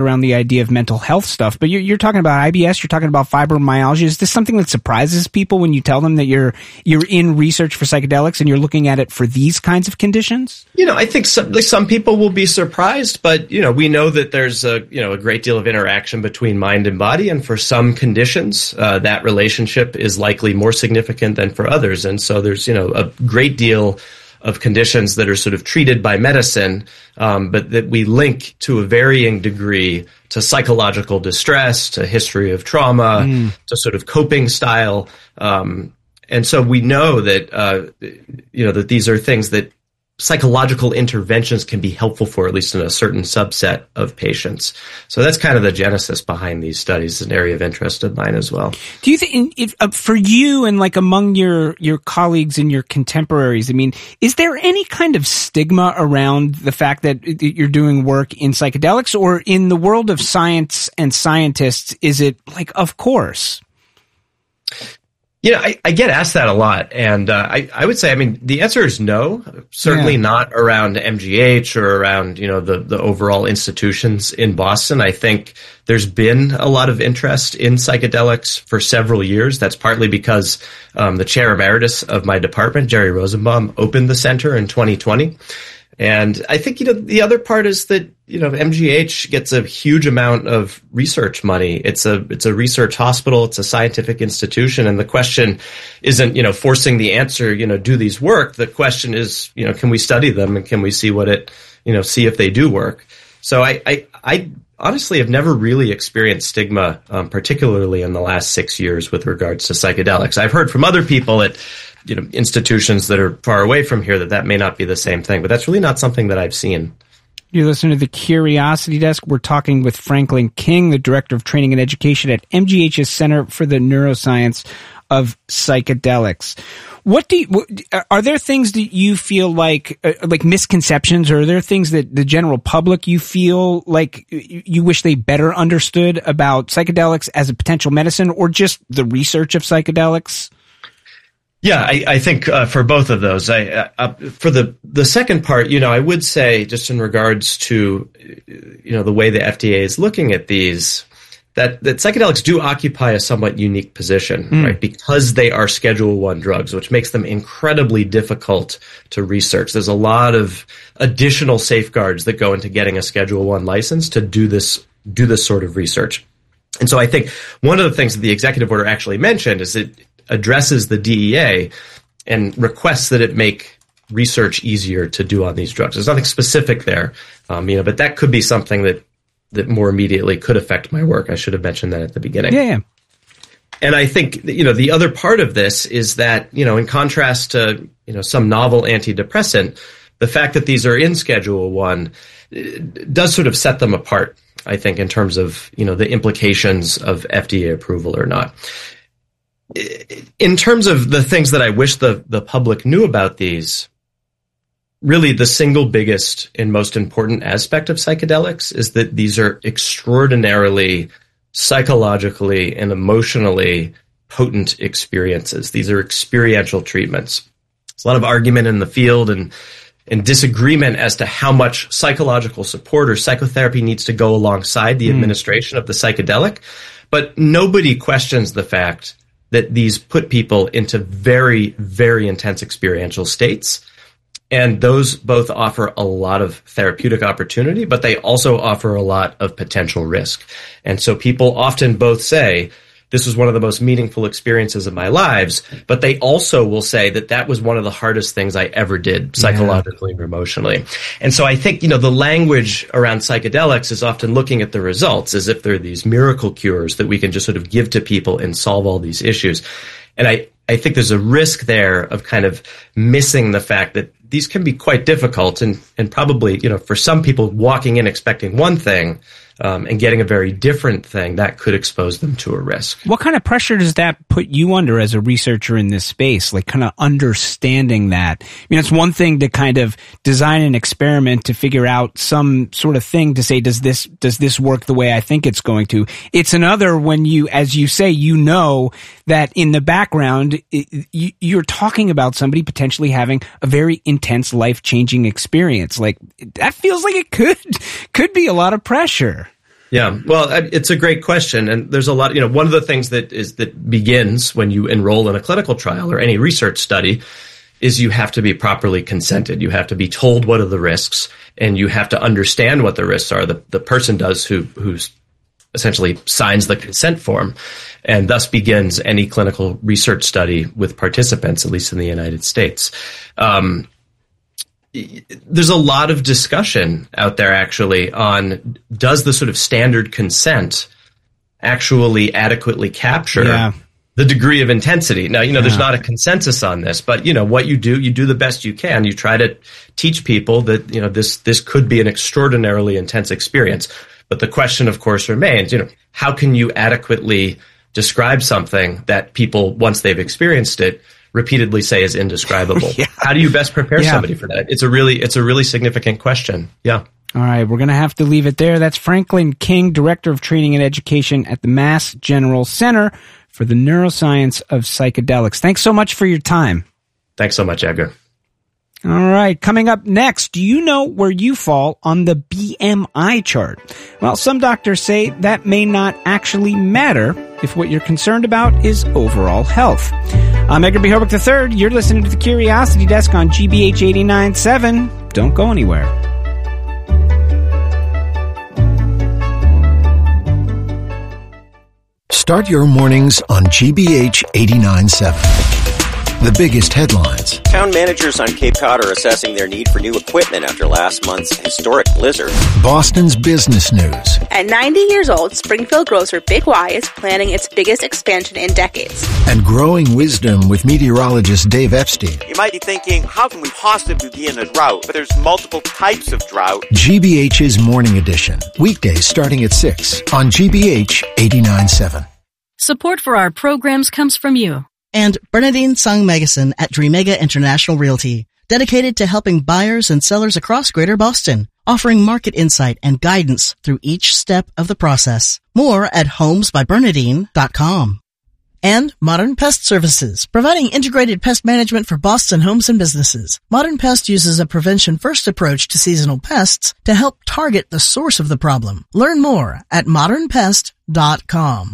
around the idea of mental health stuff, but you're talking about IBS, you're talking about fibromyalgia. Is this something that surprises people when you tell them that you're in research for psychedelics and you're looking at it for these kinds of conditions? I think some people will be surprised, but we know that there's a great deal of interaction between mind and body, and for some conditions, that relationship is likely more significant than for others. And so there's a great deal of conditions that are sort of treated by medicine, but that we link to a varying degree to psychological distress, to history of trauma, to sort of coping style. And so we know that, that these are things that psychological interventions can be helpful for, at least in a certain subset of patients. So that's kind of the genesis behind these studies, an area of interest of mine as well. Do you think, for you and like among your colleagues and your contemporaries, is there any kind of stigma around the fact that you're doing work in psychedelics, or in the world of science and scientists, is it like, of course? I get asked that a lot, and I would say, the answer is no. Certainly not around MGH or around, the overall institutions in Boston. I think there's been a lot of interest in psychedelics for several years. That's partly because the chair emeritus of my department, Jerry Rosenbaum, opened the center in 2020. And I think, the other part is that, MGH gets a huge amount of research money. It's a research hospital. It's a scientific institution. And the question isn't, forcing the answer, do these work? The question is, can we study them and can we see see if they do work? So I honestly have never really experienced stigma, particularly in the last 6 years with regards to psychedelics. I've heard from other people at institutions that are far away from here that may not be the same thing, but that's really not something that I've seen. You're listening to The Curiosity Desk. We're talking with Franklin King, the Director of Training and Education at MGH's Center for the Neuroscience of Psychedelics. Are there things that you feel like misconceptions, or are there things that the general public you feel like you wish they better understood about psychedelics as a potential medicine, or just the research of psychedelics? Yeah, I think for both of those, for the second part, I would say, just in regards to the way the FDA is looking at these, that psychedelics do occupy a somewhat unique position, right? Because they are Schedule I drugs, which makes them incredibly difficult to research. There's a lot of additional safeguards that go into getting a Schedule I license to do this sort of research. And so I think one of the things that the executive order actually mentioned is it addresses the DEA and requests that it make research easier to do on these drugs. There's nothing specific there, but that could be something that more immediately could affect my work. I should have mentioned that at the beginning. Yeah. And I think, the other part of this is that, in contrast to, some novel antidepressant, the fact that these are in Schedule I does sort of set them apart, I think, in terms of, the implications of FDA approval or not. In terms of the things that I wish the public knew about these, really the single biggest and most important aspect of psychedelics is that these are extraordinarily psychologically and emotionally potent experiences. These are experiential treatments. There's a lot of argument in the field and disagreement as to how much psychological support or psychotherapy needs to go alongside the administration of the psychedelic, but nobody questions the fact that these put people into very, very intense experiential states. And those both offer a lot of therapeutic opportunity, but they also offer a lot of potential risk. And so people often both say, this was one of the most meaningful experiences of my lives, but they also will say that was one of the hardest things I ever did psychologically or emotionally. And so I think, the language around psychedelics is often looking at the results as if they're these miracle cures that we can just sort of give to people and solve all these issues. And I think there's a risk there of kind of missing the fact that these can be quite difficult and probably, for some people walking in expecting one thing, and getting a very different thing, that could expose them to a risk. What kind of pressure does that put you under as a researcher in this space? Like kind of understanding that. It's one thing to kind of design an experiment to figure out some sort of thing to say, does this work the way I think it's going to? It's another when you, as you say, that in the background, you're talking about somebody potentially having a very intense life-changing experience. Like that feels like it could be a lot of pressure. Yeah, well, it's a great question, and there's a lot. One of the things that begins when you enroll in a clinical trial or any research study is you have to be properly consented. You have to be told what are the risks, and you have to understand what the risks are. The person does who's essentially signs the consent form, and thus begins any clinical research study with participants, at least in the United States. There's a lot of discussion out there actually on does the sort of standard consent actually adequately capture the degree of intensity. Now, there's not a consensus on this, but what you do the best you can. You try to teach people that, this could be an extraordinarily intense experience. But the question, of course, remains, how can you adequately describe something that people, once they've experienced it, repeatedly say is indescribable? How do you best prepare somebody for that? It's a really significant question. Yeah. All right, we're going to have to leave it there. That's Franklin King, Director of Training and Education at the Mass General Center for the Neuroscience of Psychedelics. Thanks so much for your time. Thanks so much, Edgar. All right, coming up next, do you know where you fall on the BMI chart? Well, some doctors say that may not actually matter if what you're concerned about is overall health. I'm Edgar B. Hoback III. You're listening to The Curiosity Desk on GBH 89.7. Don't go anywhere. Start your mornings on GBH 89.7. The biggest headlines. Town managers on Cape Cod are assessing their need for new equipment after last month's historic blizzard. Boston's business news. At 90 years old, Springfield grocer Big Y is planning its biggest expansion in decades. And growing wisdom with meteorologist Dave Epstein. You might be thinking, how can we possibly be in a drought? But there's multiple types of drought. GBH's Morning Edition. Weekdays starting at 6 on GBH 89.7. Support for our programs comes from you. And Bernadine Sung Megason at Dreamega International Realty, dedicated to helping buyers and sellers across Greater Boston, offering market insight and guidance through each step of the process. More at homesbybernadine.com. And Modern Pest Services, providing integrated pest management for Boston homes and businesses. Modern Pest uses a prevention-first approach to seasonal pests to help target the source of the problem. Learn more at modernpest.com.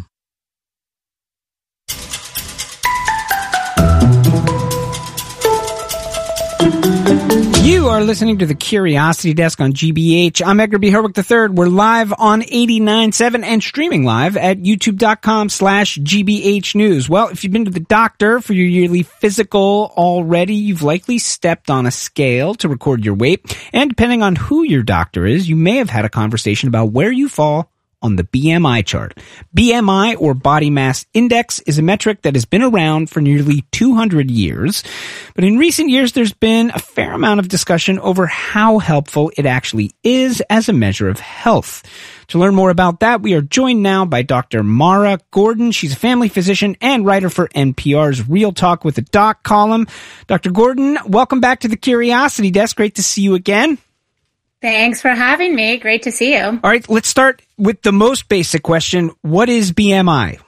You are listening to The Curiosity Desk on GBH. I'm Edgar B. Hoback III. We're live on 89.7 and streaming live at youtube.com/GBH News. Well, if you've been to the doctor for your yearly physical already, you've likely stepped on a scale to record your weight. And depending on who your doctor is, you may have had a conversation about where you fall on the BMI chart. BMI, or body mass index, is a metric that has been around for nearly 200 years. But in recent years, there's been a fair amount of discussion over how helpful it actually is as a measure of health. To learn more about that, we are joined now by Dr. Mara Gordon. She's a family physician and writer for NPR's Real Talk with a Doc column. Dr. Gordon, welcome back to the Curiosity Desk. Great to see you again. Thanks for having me. Great to see you. All right, let's start with the most basic question. What is BMI?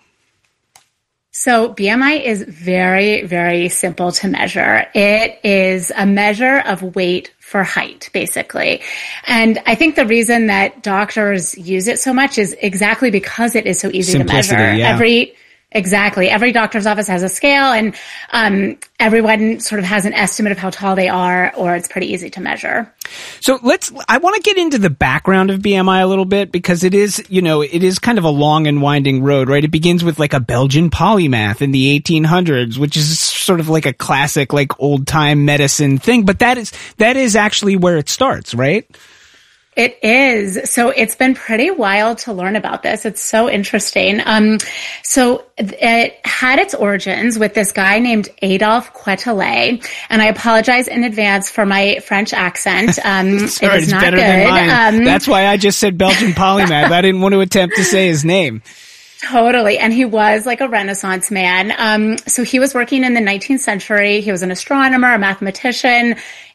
So BMI is very, very simple to measure. It is a measure of weight for height, basically. And I think the reason that doctors use it so much is exactly because it is so easy to measure. Yeah. Exactly. Every doctor's office has a scale, and everyone sort of has an estimate of how tall they are, or it's pretty easy to measure. So I want to get into the background of BMI a little bit, because it is kind of a long and winding road, right? It begins with like a Belgian polymath in the 1800s, which is sort of like a classic, like old time medicine thing. But that is actually where it starts, right? It is. So it's been pretty wild to learn about this. It's so interesting. So it had its origins with this guy named Adolphe Quetelet, and I apologize in advance for my French accent. Sorry, it is it's not better good. than mine. That's why I just said Belgian polymath. I didn't want to attempt to say his name. Totally. And he was like a Renaissance man. So he was working in the 19th century. He was an astronomer, a mathematician.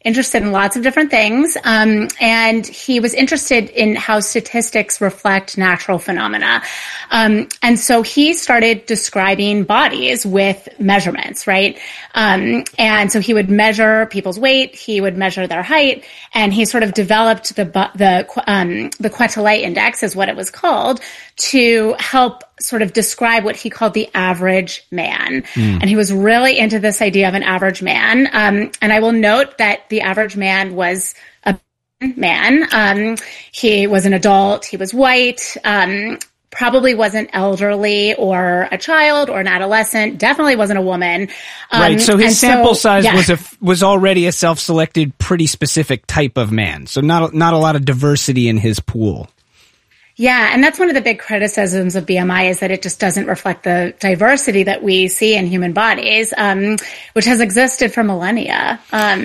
interested in lots of different things. And he was interested in how statistics reflect natural phenomena. And so he started describing bodies with measurements, right? And so he would measure people's weight, he would measure their height, and he sort of developed the Quetelet Index, is what it was called, to help sort of describe what he called the average man. And he was really into this idea of an average man. And I will note that the average man was a man. He was an adult. He was white. Probably wasn't elderly or a child or an adolescent. Definitely wasn't a woman. Right. So his sample size was already a self-selected, pretty specific type of man. So not a lot of diversity in his pool. Yeah, and that's one of the big criticisms of BMI, is that it just doesn't reflect the diversity that we see in human bodies, which has existed for millennia.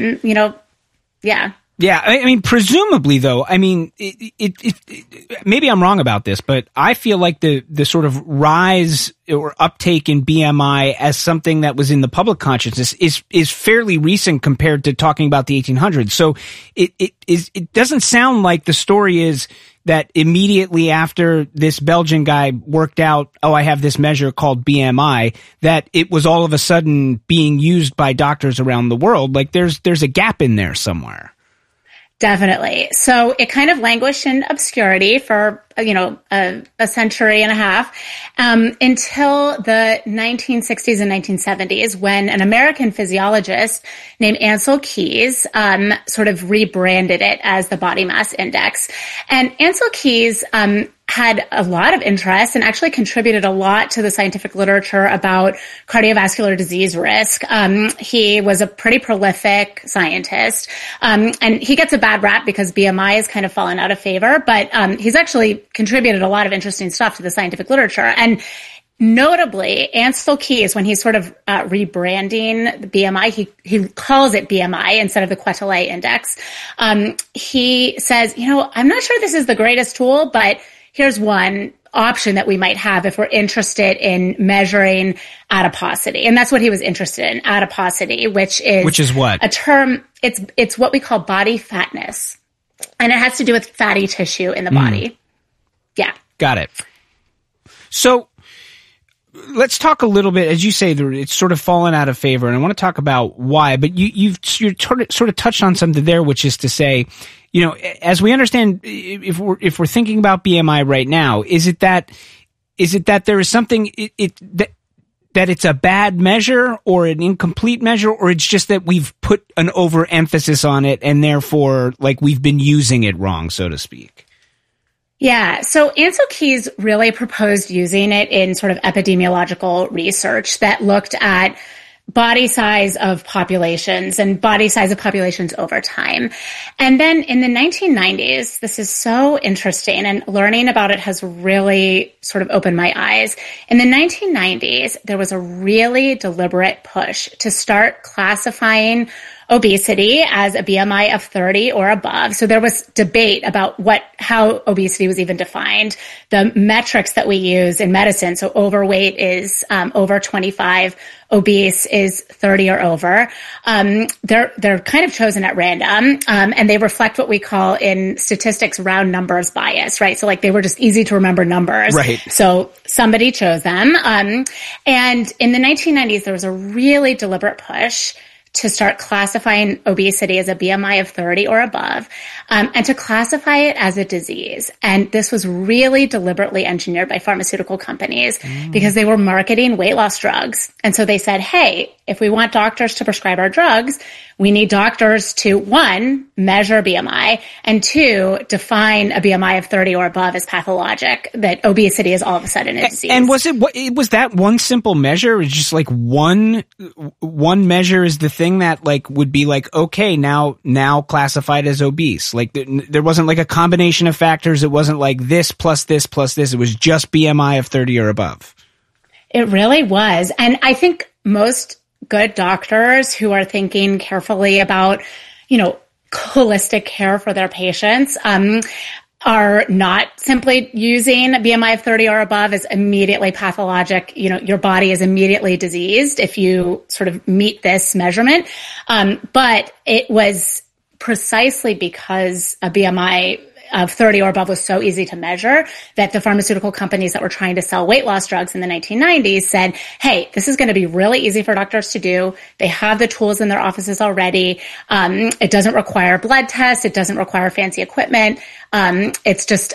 Yeah. Yeah, I mean, presumably, though, I mean, it maybe I'm wrong about this, but I feel like the sort of rise or uptake in BMI as something that was in the public consciousness is fairly recent compared to talking about the 1800s. So it doesn't sound like the story is that immediately after this Belgian guy worked out, I have this measure called BMI, that it was all of a sudden being used by doctors around the world. Like there's a gap in there somewhere. Definitely. So it kind of languished in obscurity for, a century and a half, until the 1960s and 1970s, when an American physiologist named Ancel Keys, sort of rebranded it as the Body Mass Index. And Ancel Keys, had a lot of interest and actually contributed a lot to the scientific literature about cardiovascular disease risk. He was a pretty prolific scientist. And he gets a bad rap because BMI has kind of fallen out of favor, but he's actually contributed a lot of interesting stuff to the scientific literature. And notably, Ancel Keys, when he's sort of rebranding the BMI, he calls it BMI instead of the Quetelet Index. He says, I'm not sure this is the greatest tool, but here's one option that we might have if we're interested in measuring adiposity. And that's what he was interested in, adiposity, which is what? A term, it's what we call body fatness. And it has to do with fatty tissue in the body. Yeah. Got it. So let's talk a little bit, as you say, it's sort of fallen out of favor, and I want to talk about why, but you're sort of touched on something there, which is to say, as we understand, if we're thinking about BMI right now, is it that there is something that it's a bad measure or an incomplete measure, or it's just that we've put an overemphasis on it and therefore like we've been using it wrong, so to speak? Yeah. So Ancel Keys really proposed using it in sort of epidemiological research that looked at body size of populations and body size of populations over time. And then in the 1990s, this is so interesting, and learning about it has really sort of opened my eyes. In the 1990s, there was a really deliberate push to start classifying obesity as a BMI of 30 or above. So there was debate about how obesity was even defined. The metrics that we use in medicine, so overweight is over 25, obese is 30 or over. They're kind of chosen at random, and they reflect what we call in statistics round numbers bias, right? So like they were just easy to remember numbers. Right. So somebody chose them. And in the 1990s, there was a really deliberate push to start classifying obesity as a BMI of 30 or above, and to classify it as a disease. And this was really deliberately engineered by pharmaceutical companies because they were marketing weight loss drugs. And so they said, hey, if we want doctors to prescribe our drugs, we need doctors to, one, measure BMI, and two, define a BMI of 30 or above as pathologic, that obesity is all of a sudden a disease. And was that one simple measure? It's just like one measure is the thing that like would be like, okay, now classified as obese. Like there wasn't like a combination of factors. It wasn't like this plus this plus this. It was just BMI of 30 or above. It really was. And I think most good doctors who are thinking carefully about, holistic care for their patients, are not simply using BMI of 30 or above as immediately pathologic. Your body is immediately diseased if you sort of meet this measurement. But it was precisely because a BMI of 30 or above was so easy to measure that the pharmaceutical companies that were trying to sell weight loss drugs in the 1990s said, hey, this is going to be really easy for doctors to do. They have the tools in their offices already. It doesn't require blood tests. It doesn't require fancy equipment. It's just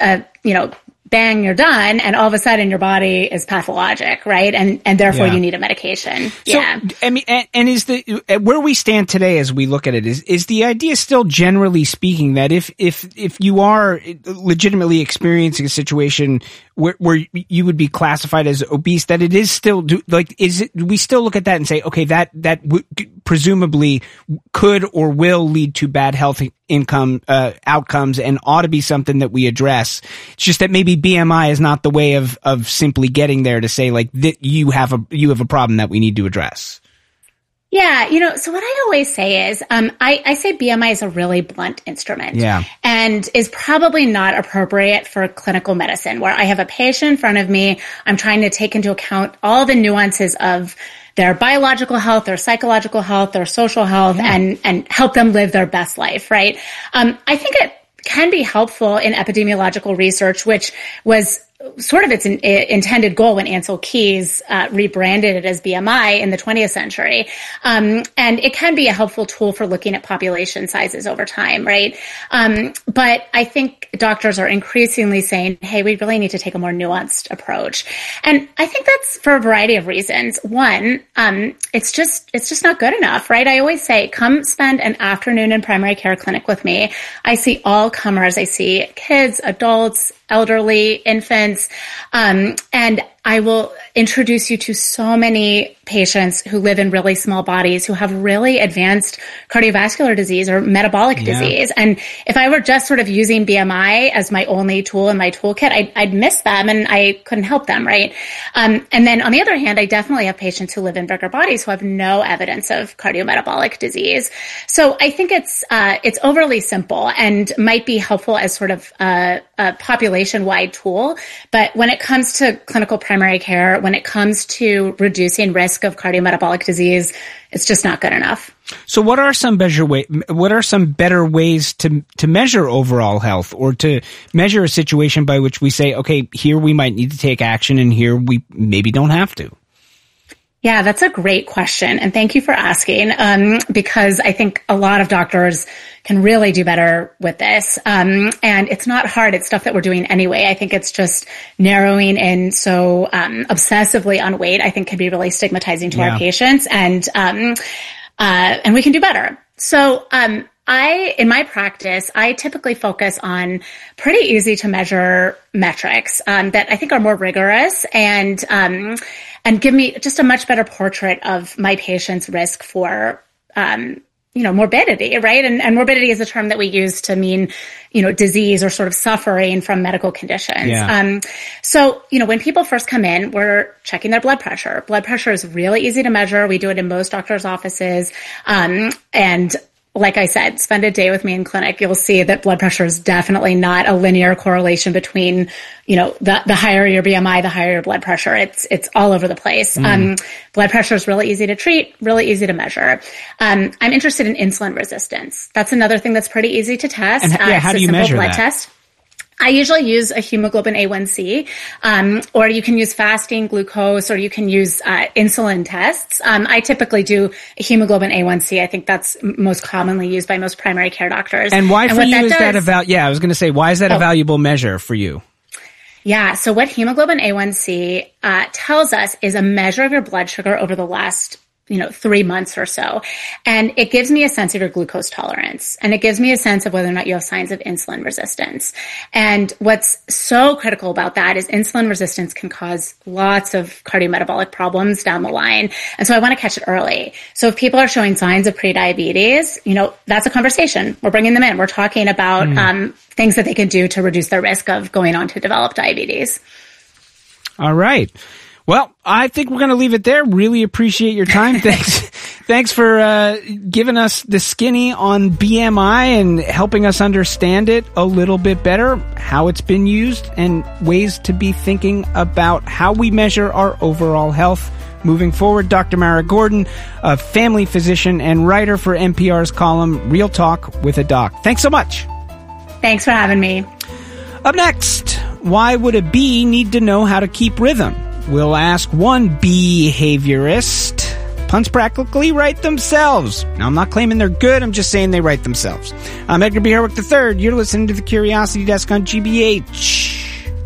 bang, you're done. And all of a sudden your body is pathologic, right? And therefore you need a medication. So, I mean, and is where we stand today as we look at it, is the idea still generally speaking that if you are legitimately experiencing a situation where you would be classified as obese, that it is still do we still look at that and say, okay, that presumably could or will lead to bad health outcomes and ought to be something that we address. It's just that maybe BMI is not the way of simply getting there to say like that you have a problem that we need to address. Yeah, so what I always say is, I say BMI is a really blunt instrument. Yeah. And is probably not appropriate for clinical medicine, where I have a patient in front of me. I'm trying to take into account all the nuances of their biological health, their psychological health, their social health, and help them live their best life, right? I think it can be helpful in epidemiological research, which was sort of its intended goal when Ancel Keys rebranded it as BMI in the 20th century. And it can be a helpful tool for looking at population sizes over time, right? But I think doctors are increasingly saying, hey, we really need to take a more nuanced approach. And I think that's for a variety of reasons. One, it's just not good enough, right? I always say, come spend an afternoon in primary care clinic with me. I see all comers. I see kids, adults, elderly, infants, and I will introduce you to so many patients who live in really small bodies who have really advanced cardiovascular disease or metabolic disease. And if I were just sort of using BMI as my only tool in my toolkit, I'd miss them and I couldn't help them, right? And then on the other hand, I definitely have patients who live in bigger bodies who have no evidence of cardiometabolic disease. So I think it's overly simple and might be helpful as sort of a population-wide tool. But when it comes to clinical primary care, when it comes to reducing risk of cardiometabolic disease, it's just not good enough. So what are some better ways to measure overall health, or to measure a situation by which we say, okay, here we might need to take action and here we maybe don't have to? Yeah, that's a great question. And thank you for asking, because I think a lot of doctors can really do better with this. And it's not hard. It's stuff that we're doing anyway. I think it's just narrowing in so obsessively on weight, I think can be really stigmatizing to our patients. And we can do better. So, in my practice, I typically focus on pretty easy to measure metrics, that I think are more rigorous and give me just a much better portrait of my patient's risk for, morbidity, right? And morbidity is a term that we use to mean, disease or sort of suffering from medical conditions. Yeah. So, when people first come in, we're checking their blood pressure. Blood pressure is really easy to measure. We do it in most doctors' offices. And like I said, spend a day with me in clinic. You'll see that blood pressure is definitely not a linear correlation between, the higher your BMI, the higher your blood pressure. It's all over the place. Blood pressure is really easy to treat, really easy to measure. I'm interested in insulin resistance. That's another thing that's pretty easy to test. And how do you measure that? Test. I usually use a hemoglobin A1C, or you can use fasting glucose, or you can use insulin tests. I typically do a hemoglobin A1C. I think that's most commonly used by most primary care doctors. And why for you is that I was going to say, why is that a valuable measure for you? Yeah. So what hemoglobin A1C tells us is a measure of your blood sugar over the last 3 months or so. And it gives me a sense of your glucose tolerance. And it gives me a sense of whether or not you have signs of insulin resistance. And what's so critical about that is insulin resistance can cause lots of cardiometabolic problems down the line. And so I want to catch it early. So if people are showing signs of prediabetes, that's a conversation. We're bringing them in. We're talking about things that they can do to reduce their risk of going on to develop diabetes. All right. Well, I think we're going to leave it there. Really appreciate your time. Thanks for giving us the skinny on BMI and helping us understand it a little bit better, how it's been used, and ways to be thinking about how we measure our overall health. moving forward. Dr. Mara Gordon, a family physician and writer for NPR's column Real Talk with a Doc. Thanks so much. Thanks for having me. Up next, why would a bee need to know how to keep rhythm? We'll ask one behaviorist. Puns practically write themselves. Now, I'm not claiming they're good. I'm just saying they write themselves. I'm Edgar B. Herwick III. You're listening to the Curiosity Desk on GBH.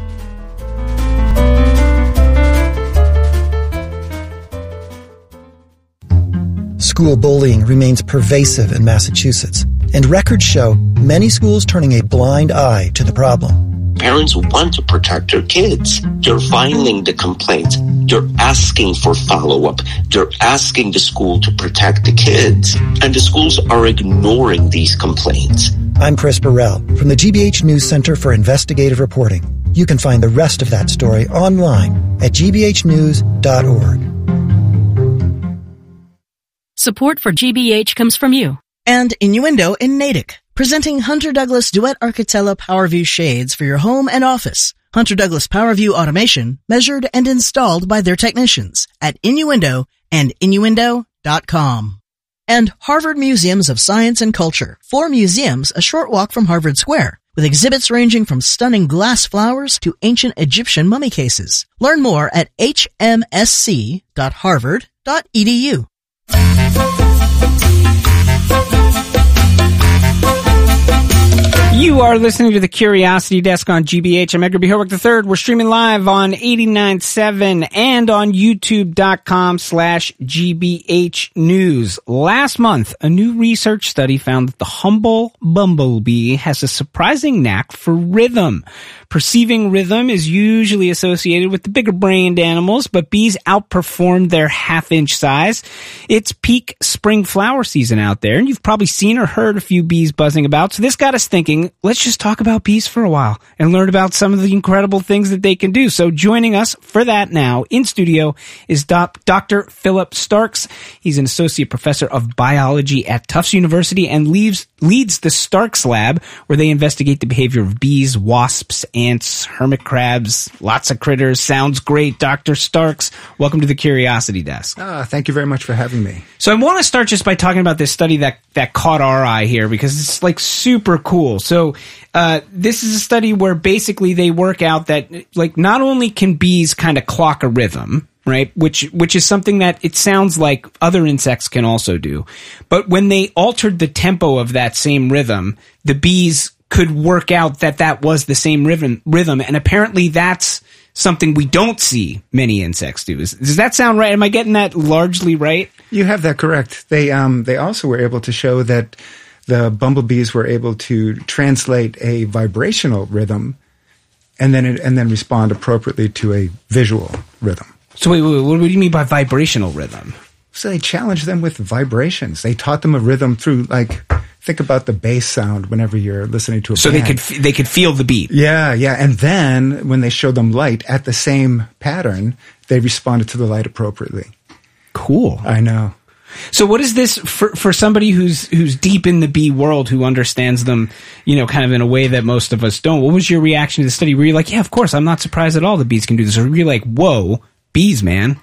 School bullying remains pervasive in Massachusetts, and records show many schools turning a blind eye to the problem. Parents want to protect their kids. They're filing the complaints. They're asking for follow-up. They're asking the school to protect the kids. And the schools are ignoring these complaints. I'm Chris Burrell from the GBH News Center for Investigative Reporting. You can find the rest of that story online at gbhnews.org. Support for GBH comes from you. And Innuendo in Natick, presenting Hunter Douglas Duet Architella PowerView shades for your home and office. Hunter Douglas PowerView automation, measured and installed by their technicians at Innuendo and innuendo.com. And Harvard Museums of Science and Culture, 4 museums a short walk from Harvard Square, with exhibits ranging from stunning glass flowers to ancient Egyptian mummy cases. Learn more at hmsc.harvard.edu. You are listening to the Curiosity Desk on GBH. I'm Edgar B. Herwick III. We're streaming live on 89.7 and on youtube.com/GBH News. Last month, a new research study found that the humble bumblebee has a surprising knack for rhythm. Perceiving rhythm is usually associated with the bigger brained animals, but bees outperformed their half-inch size. It's peak spring flower season out there, and you've probably seen or heard a few bees buzzing about. So this got us thinking, let's just talk about bees for a while and learn about some of the incredible things that they can do. So joining us for that now in studio is Dr. Philip Starks. He's an associate professor of biology at Tufts University and leads the Starks Lab, where they investigate the behavior of bees, wasps, ants, hermit crabs, lots of critters. Sounds great, Dr. Starks. Welcome to the Curiosity Desk. Thank you very much for having me. So I want to start just by talking about this study that caught our eye here, because it's like super cool. So this is a study where basically they work out that like not only can bees kind of clock a rhythm, right, which is something that it sounds like other insects can also do, but when they altered the tempo of that same rhythm, the bees could work out that was the same rhythm, and apparently that's something we don't see many insects do. Does that sound right? Am I getting that largely right? You have that correct. They also were able to show that the bumblebees were able to translate a vibrational rhythm and then respond appropriately to a visual rhythm. So wait, what do you mean by vibrational rhythm? So they challenged them with vibrations. They taught them a rhythm through, like, think about the bass sound whenever you're listening to a band. So they could feel the beat. Yeah. And then when they showed them light at the same pattern, they responded to the light appropriately. Cool. I know. So what is this for somebody who's deep in the bee world, who understands them, kind of in a way that most of us don't? What was your reaction to the study? Were you like, yeah, of course, I'm not surprised at all the bees can do this? Or were you like, whoa, bees, man?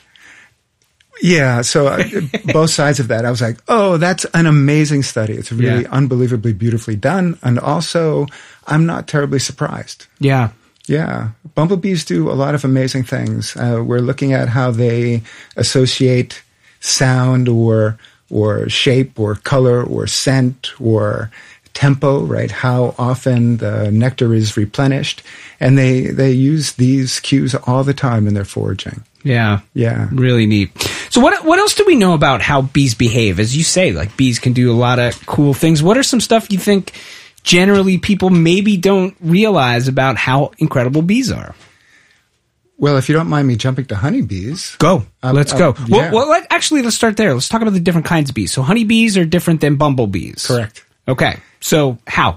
Yeah, so both sides of that. I was like, oh, that's an amazing study. It's really unbelievably beautifully done. And also, I'm not terribly surprised. Yeah. Yeah. Bumblebees do a lot of amazing things. We're looking at how they associate sound or shape or color or scent or tempo, right? How often the nectar is replenished. And they use these cues all the time in their foraging. Yeah. Yeah. Really neat. So what else do we know about how bees behave? As you say, like, bees can do a lot of cool things. What are some stuff you think generally people maybe don't realize about how incredible bees are? Well, if you don't mind me jumping to honeybees. Go. Let's go. Yeah. Well, let's start there. Let's talk about the different kinds of bees. So honeybees are different than bumblebees. Correct. Okay. So how?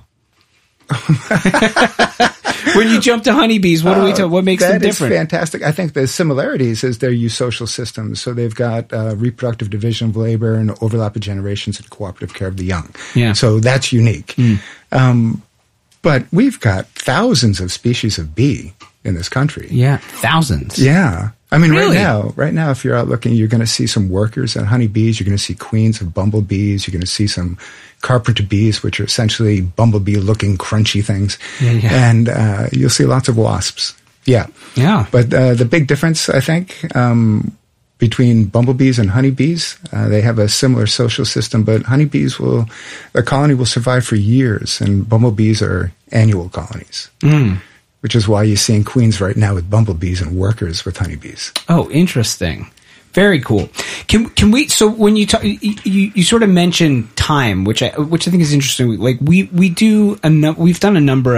When you jump to honeybees, what makes them different? That is fantastic. I think the similarities is their eusocial systems. So they've got reproductive division of labor and overlap of generations and cooperative care of the young. Yeah. So that's unique. But we've got thousands of species of bee in this country. Yeah, thousands. Yeah. I mean, Really? right now, if you're out looking, you're going to see some workers and honeybees. You're going to see queens of bumblebees. You're going to see some carpenter bees, which are essentially bumblebee-looking crunchy things. Yeah. And you'll see lots of wasps. Yeah. Yeah. But the big difference, I think, between bumblebees and honeybees, they have a similar social system, but honeybees a colony will survive for years, and bumblebees are annual colonies. Which is why you're seeing queens right now with bumblebees and workers with honeybees. Oh, interesting. Very cool. Can we? So when you talk, you sort of mentioned time, which I think is interesting. Like we've done a number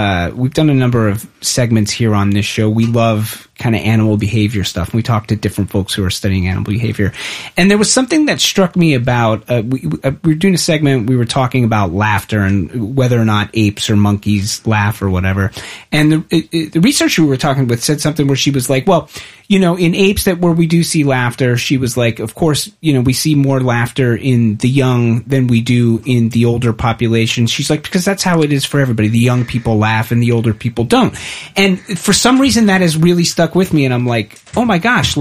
of segments here on this show. We love kind of animal behavior stuff. And we talked to different folks who are studying animal behavior, and there was something that struck me about. We were doing a segment. We were talking about laughter and whether or not apes or monkeys laugh or whatever. And the researcher we were talking with said something where she was like, "Well, in apes where we do see laughter," she was like, "Of course, we see more laughter in the young than we do in the older population." She's like, "Because that's how it is for everybody. The young people laugh and the older people don't." And for some reason, that has really stuck with me. And I'm like, "Oh my gosh!"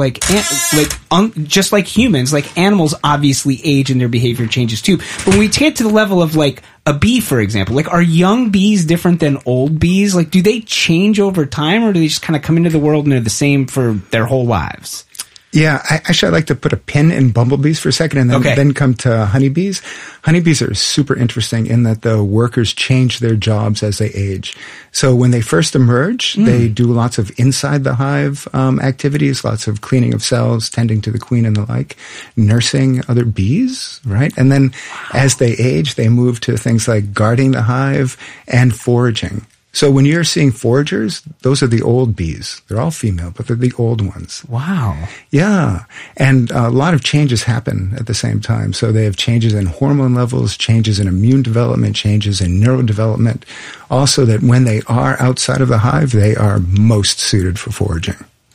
Just like humans, like animals obviously age and their behavior changes too. But when we get to the level of like a bee, for example, like are young bees different than old bees? Like, do they change over time, or do they just kind of come into the world and they're the same for their whole lives? Yeah, I'd like to put a pin in bumblebees for a second and then come to honeybees. Honeybees are super interesting in that the workers change their jobs as they age. So when they first emerge, they do lots of inside the hive activities, lots of cleaning of cells, tending to the queen and the like, nursing other bees, right? And then as they age, they move to things like guarding the hive and foraging. So when you're seeing foragers, those are the old bees. They're all female, but they're the old ones. Wow. Yeah. And a lot of changes happen at the same time. So they have changes in hormone levels, changes in immune development, changes in neurodevelopment. Also that when they are outside of the hive, they are most suited for foraging.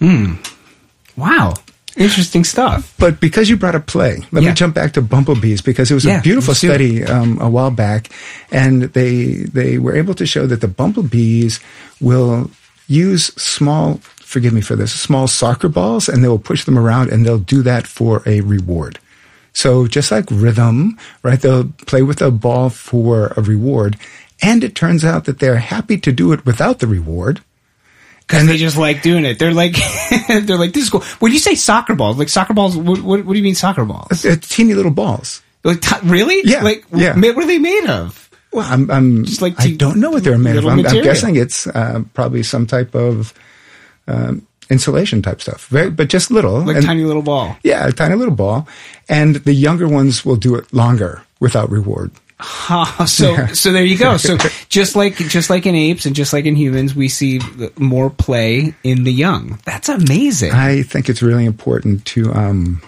Wow. Interesting stuff. But because you brought up play, let me jump back to bumblebees, because it was a beautiful study a while back, and they were able to show that the bumblebees will use small soccer balls, and they will push them around, and they'll do that for a reward. So just like rhythm, right, they'll play with a ball for a reward, and it turns out that they're happy to do it without the reward. Because they just like doing it. They're like, this is cool. When you say soccer balls, what do you mean soccer balls? Teeny little balls. Like, really? Yeah. What are they made of? Well, I don't know what they're made of. I'm guessing it's probably some type of insulation type stuff, but just little. Tiny little ball. Yeah, a tiny little ball. And the younger ones will do it longer without reward. So there you go. So just like in apes and just like in humans, we see more play in the young. That's amazing. I think it's really important to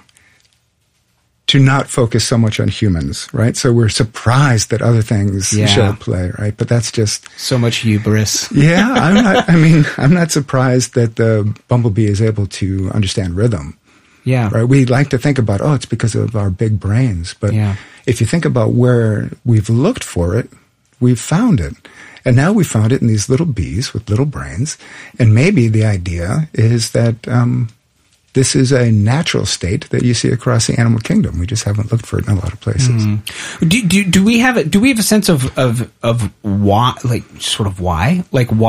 not focus so much on humans, right? So we're surprised that other things show play, right? But that's just so much hubris. Yeah, I'm not surprised that the bumblebee is able to understand rhythm. Yeah. Right. We like to think about, it's because of our big brains. But if you think about where we've looked for it, we've found it. And now we found it in these little bees with little brains. And maybe the idea is that this is a natural state that you see across the animal kingdom. We just haven't looked for it in a lot of places. Do we have a sense of why, why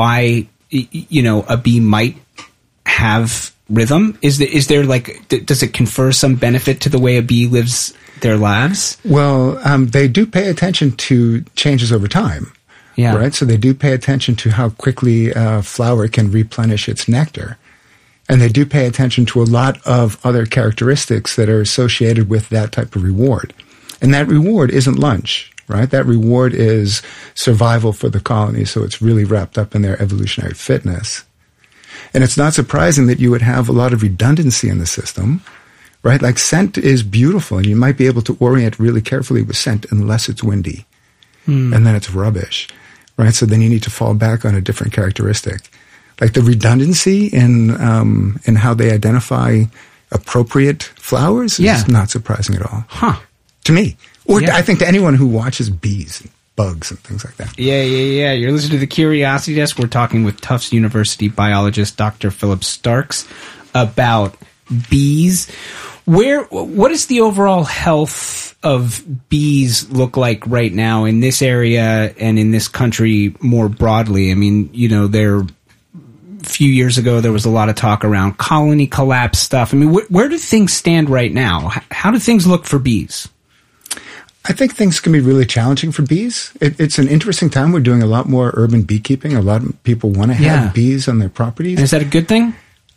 a bee might have rhythm? Is there does it confer some benefit to the way a bee lives their lives? Well, they do pay attention to changes over time. Yeah. Right. So they do pay attention to how quickly a flower can replenish its nectar. And they do pay attention to a lot of other characteristics that are associated with that type of reward. And that reward isn't lunch, right? That reward is survival for the colony. So it's really wrapped up in their evolutionary fitness. And it's not surprising that you would have a lot of redundancy in the system, right? Like scent is beautiful, and you might be able to orient really carefully with scent unless it's windy. And then it's rubbish, right? So then you need to fall back on a different characteristic. Like the redundancy in how they identify appropriate flowers is not surprising at all. To me. Or I think to anyone who watches bees and bugs and things like that. Yeah. You're listening to The Curiosity Desk. We're talking with Tufts University biologist Dr. Philip Starks about bees. What does the overall health of bees look like right now in this area and in this country more broadly? I mean, a few years ago there was a lot of talk around colony collapse stuff. I mean, where do things stand right now? How do things look for bees? I think things can be really challenging for bees. It's an interesting time. We're doing a lot more urban beekeeping. A lot of people want to have bees on their properties. And is that a good thing?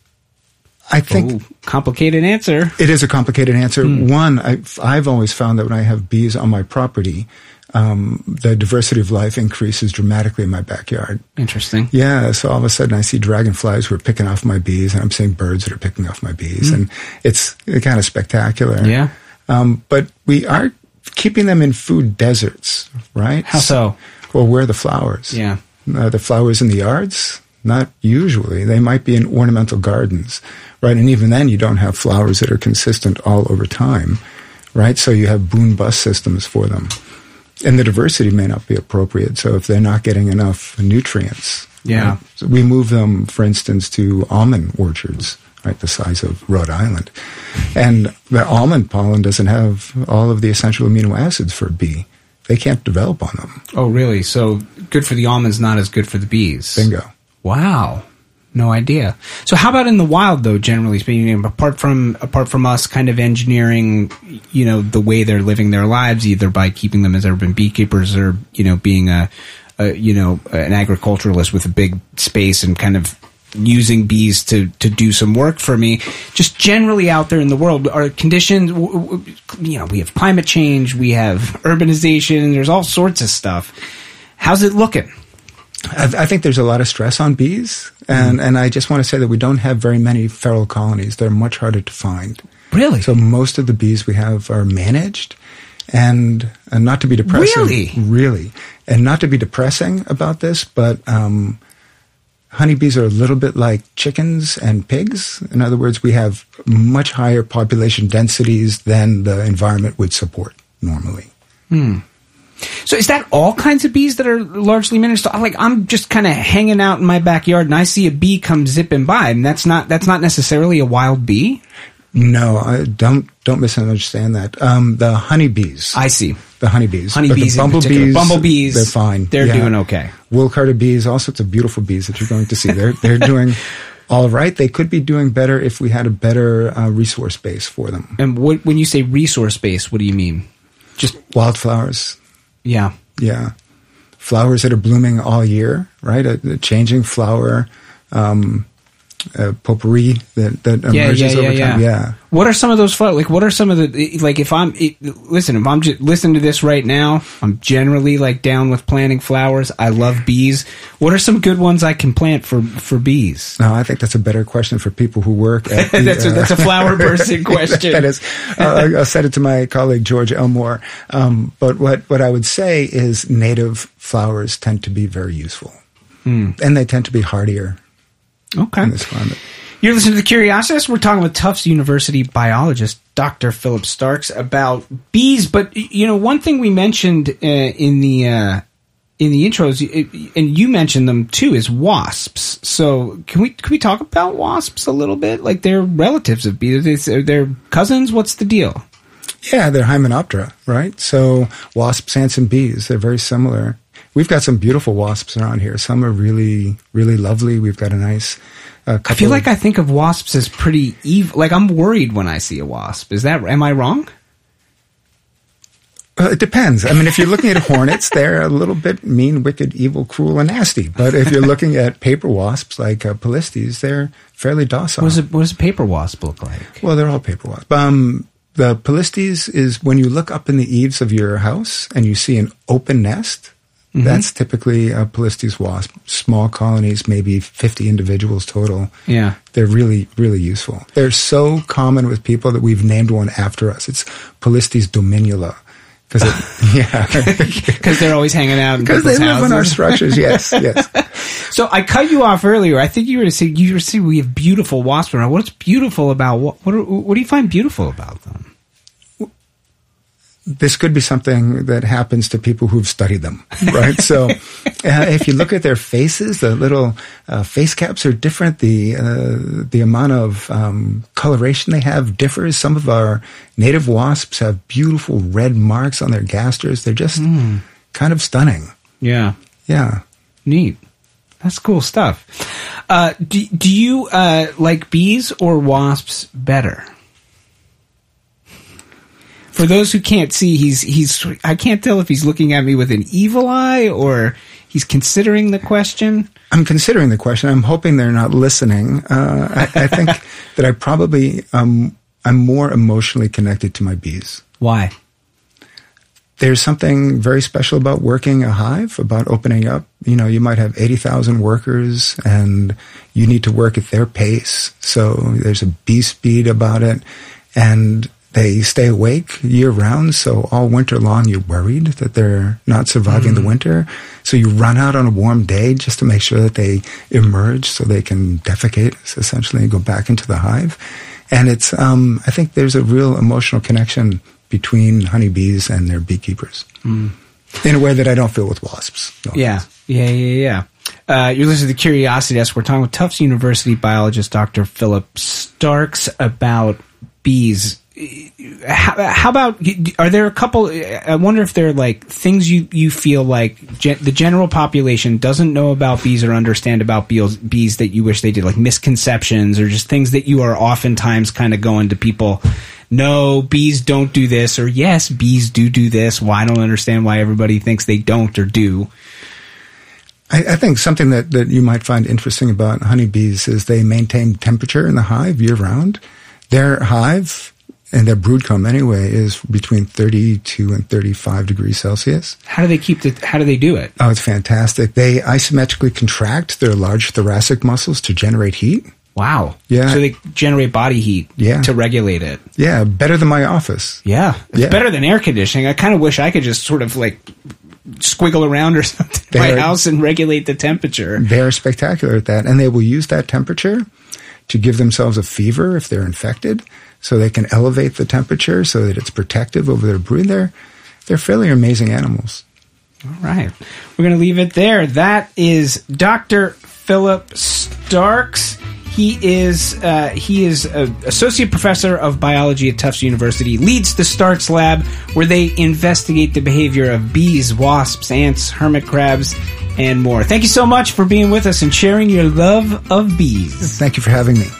I think complicated answer. It is a complicated answer. One, I've always found that when I have bees on my property, the diversity of life increases dramatically in my backyard. Interesting. Yeah, so all of a sudden I see dragonflies who are picking off my bees, and I'm seeing birds that are picking off my bees, and it's kind of spectacular. Yeah. But we are keeping them in food deserts, right? How so? Well, where are the flowers? Yeah. The flowers in the yards? Not usually. They might be in ornamental gardens, right? And even then, you don't have flowers that are consistent all over time, right? So you have boom-bust systems for them. And the diversity may not be appropriate. So if they're not getting enough nutrients, right? So we move them, for instance, to almond orchards, right, the size of Rhode Island. And the almond pollen doesn't have all of the essential amino acids for a bee. They can't develop on them. Oh, really? So good for the almonds, not as good for the bees. Bingo. Wow. No idea. So how about in the wild, though, generally speaking, apart from us kind of engineering, the way they're living their lives, either by keeping them as urban beekeepers or, being an agriculturalist with a big space and kind of using bees to do some work for me, just generally out there in the world, are conditions, we have climate change, we have urbanization, there's all sorts of stuff. How's it looking? I think there's a lot of stress on bees, and I just want to say that we don't have very many feral colonies. They're much harder to find. Really? So most of the bees we have are managed, and not to be depressing. Really? And not to be depressing about this, but honeybees are a little bit like chickens and pigs. In other words, we have much higher population densities than the environment would support normally. So is that all kinds of bees that are largely managed? Like, I'm just kind of hanging out in my backyard and I see a bee come zipping by, and that's not necessarily a wild bee? No, don't misunderstand that. The honeybees. I see. The honeybees. Honeybees, but the bumblebees, they're fine. They're doing okay. Wool-carded bees, all sorts of beautiful bees that you're going to see. They're doing all right. They could be doing better if we had a better resource base for them. And when you say resource base, what do you mean? Just wildflowers. Yeah. Yeah. Flowers that are blooming all year, right? A changing flower, potpourri that emerges over time. Yeah. What are some of those flowers? Like, what are some of the, like, if I'm just listening to this right now, I'm generally like down with planting flowers. I love bees. What are some good ones I can plant for bees? No, I think that's a better question for people who work at the, that's a flower person question. That is. I'll send it to my colleague, George Elmore. But what I would say is native flowers tend to be very useful. And they tend to be hardier. Okay. In this climate. You're listening to The Curiositist. We're talking with Tufts University biologist Dr. Philip Starks about bees. But, one thing we mentioned in the intros, and you mentioned them too, is wasps. So can we talk about wasps a little bit? Like, they're relatives of bees. They're cousins? What's the deal? Yeah, they're Hymenoptera, right? So wasps, ants, and bees, they're very similar. We've got some beautiful wasps around here. Some are really, really lovely. We've got a nice couple. I feel like I think of wasps as pretty evil. Like, I'm worried when I see a wasp. Am I wrong? It depends. I mean, if you're looking at hornets, they're a little bit mean, wicked, evil, cruel, and nasty. But if you're looking at paper wasps like Polistes, they're fairly docile. What does a paper wasp look like? Well, they're all paper wasps. The Polistes is when you look up in the eaves of your house and you see an open nest. That's typically a Polistes wasp. Small colonies, maybe 50 individuals total. Yeah. They're really, really useful. They're so common with people that we've named one after us. It's Polistes dominula. Because they're always hanging out in people's houses. Because they live in our structures, yes. So I cut you off earlier. I think you were saying we have beautiful wasps around. What's beautiful about what do you find beautiful about them? this could be something that happens to people who've studied them, right? So if you look at their faces, the little face caps are different. The amount of coloration they have differs. Some of our native wasps have beautiful red marks on their gasters. They're just kind of stunning. Yeah. Yeah. Neat. That's cool stuff. Do you like bees or wasps better? For those who can't see, he's I can't tell if he's looking at me with an evil eye or he's considering the question. I'm considering the question. I'm hoping they're not listening. I think that I probably I'm more emotionally connected to my bees. Why? There's something very special about working a hive, about opening up. You know, you might have 80,000 workers and you need to work at their pace. So there's a bee speed about it. And they stay awake year round, so all winter long you're worried that they're not surviving the winter. So you run out on a warm day just to make sure that they emerge so they can defecate, essentially, and go back into the hive. And it's, I think there's a real emotional connection between honeybees and their beekeepers in a way that I don't feel with wasps. No. Yeah. You're listening to the Curiosity Desk. We're talking with Tufts University biologist Dr. Philip Starks about bees. How about, are there a couple, I wonder if there are like things you feel like the general population doesn't know about bees or understand about bees that you wish they did, like misconceptions or just things that you are oftentimes kind of going to people, no, bees don't do this, or yes, bees do this. Well, I don't understand why everybody thinks they don't or do. I think something that you might find interesting about honeybees is they maintain temperature in the hive year round. Their hive and their brood comb anyway is between 32 and 35 degrees Celsius. How do they do it? Oh, it's fantastic. They isometrically contract their large thoracic muscles to generate heat. Wow. Yeah. So they generate body heat to regulate it. Yeah, better than my office. Yeah. It's better than air conditioning. I kind of wish I could just sort of like squiggle around or something in my house and regulate the temperature. They're spectacular at that. And they will use that temperature to give themselves a fever if they're infected, so they can elevate the temperature so that it's protective over their brood. They're fairly amazing animals. All right. We're going to leave it there. That is Dr. Philip Starks. He is an associate professor of biology at Tufts University, leads the Starks Lab, where they investigate the behavior of bees, wasps, ants, hermit crabs, and more. Thank you so much for being with us and sharing your love of bees. Thank you for having me.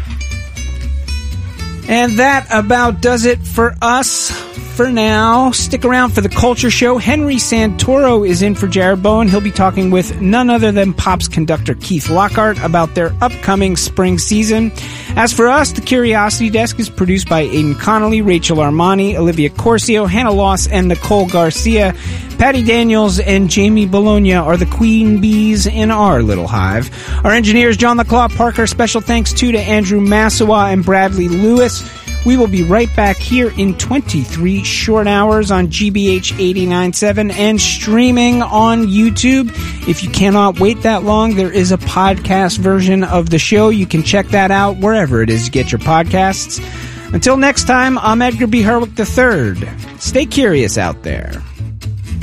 And that about does it for us for now. Stick around for the Culture Show. Henry Santoro is in for Jared Bowen. He'll be talking with none other than Pops conductor Keith Lockhart about their upcoming spring season. As for us, the Curiosity Desk is produced by Aidan Connolly, Rachel Armani, Olivia Corcio, Hannah Loss, and Nicole Garcia. Patty Daniels and Jamie Bologna are the queen bees in our little hive. Our engineers, John LaClaw Parker. Special thanks to Andrew Massawa and Bradley Lewis. We will be right back here in 23 short hours on GBH 89.7 and streaming on YouTube. If you cannot wait that long, there is a podcast version of the show. You can check that out wherever it is you get your podcasts. Until next time, I'm Edgar B. Herwick III. Stay curious out there.